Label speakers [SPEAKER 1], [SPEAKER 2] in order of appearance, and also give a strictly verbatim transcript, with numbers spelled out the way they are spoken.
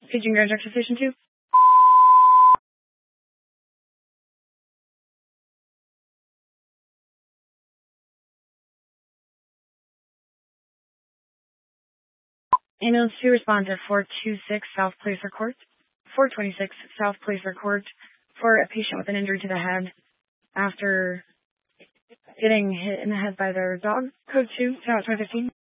[SPEAKER 1] Paging Grand Junction Station two. Ambulance two responds at four two six South Placer Court. four twenty-six South Placer Court for a patient with an injury to the head after getting hit in the head by their dog. Code two, twenty fifteen.